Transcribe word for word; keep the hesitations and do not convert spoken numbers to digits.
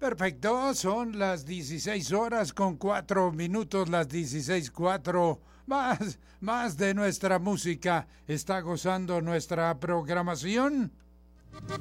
Perfecto, son las dieciséis horas con cuatro minutos, las dieciséis cuatro. Más, más de nuestra música está gozando nuestra programación.